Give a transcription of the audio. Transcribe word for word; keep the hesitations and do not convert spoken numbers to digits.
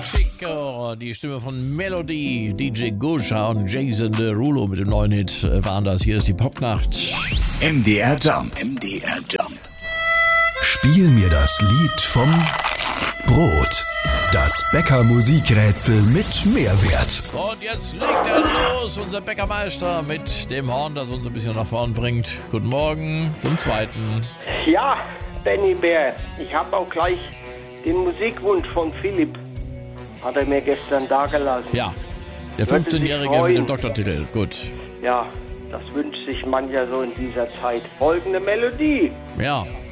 Chico, die Stimme von Melody, D J Gusha und Jason Derulo mit dem neuen Hit waren das. Hier ist die Popnacht. M D R Jump. M D R Jump. Spiel mir das Lied vom Brot. Das Bäcker-Musikrätsel mit Mehrwert. Und jetzt legt er los, unser Bäckermeister mit dem Horn, das uns ein bisschen nach vorn bringt. Guten Morgen zum zweiten. Ja, Benny Bär, ich habe auch gleich den Musikwunsch von Philipp. Hat er mir gestern dagelassen. Ja, der Würde sich fünfzehnjährige mit freuen. dem Doktortitel. Gut. Ja, das wünscht sich mancher so in dieser Zeit. Folgende Melodie. Ja.